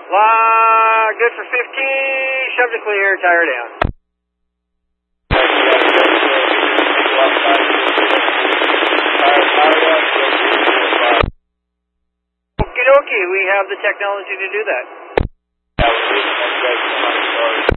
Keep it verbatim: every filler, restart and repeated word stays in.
La, good for fifty, shove to clear, tire down. Okie dokie, we have the technology to do that.